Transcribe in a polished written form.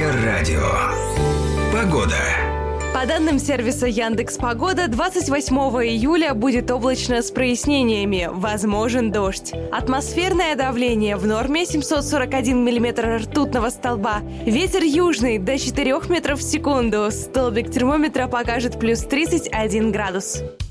Эльдорадо. Погода. По данным сервиса Яндекс.Погода, 28 июля будет облачно с прояснениями, возможен дождь. Атмосферное давление в норме 741 миллиметр ртутного столба. Ветер южный до 4 метров в секунду. Столбик термометра покажет плюс 31 градус.